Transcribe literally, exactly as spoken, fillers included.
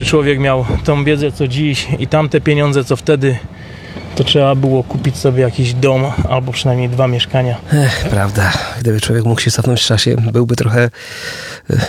człowiek miał tą wiedzę co dziś i tamte pieniądze co wtedy, to trzeba było kupić sobie jakiś dom albo przynajmniej dwa mieszkania. Ech, prawda. Gdyby człowiek mógł się cofnąć w czasie, byłby trochę